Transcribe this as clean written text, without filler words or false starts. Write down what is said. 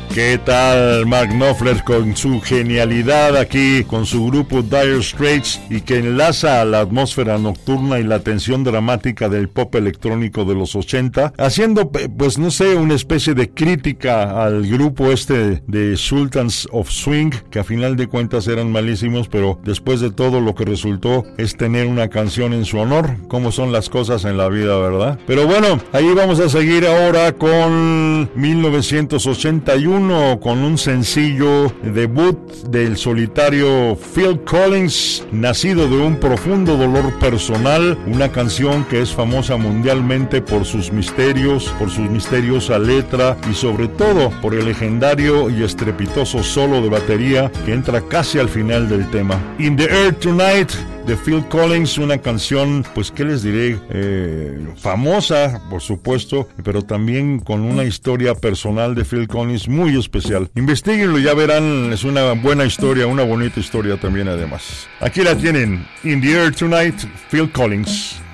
¿Qué tal? Mark Knopfler con su genialidad aquí, con su grupo Dire Straits, y que enlaza a la atmósfera nocturna y la tensión dramática del pop electrónico de los 80, haciendo, pues no sé, una especie de crítica al grupo de Sultans of Swing, que a final de cuentas eran malísimos, pero después de todo lo que resultó es tener una canción en su honor. Cómo son las cosas en la vida, ¿verdad? Pero bueno, ahí vamos a seguir ahora con 1981, con un sencillo debut del solitario Phil Collins, nacido de un profundo dolor personal, una canción que es famosa mundialmente por sus misterios, por su misteriosa letra y sobre todo por el legendario y estrepitoso solo de batería que entra casi al final del tema. In the Air Tonight, de Phil Collins, una canción, pues qué les diré, famosa por supuesto, pero también con una historia personal de Phil Collins muy especial. Investíguenlo, ya verán, es una buena historia, una bonita historia también además. Aquí la tienen, In the Air Tonight, Phil Collins.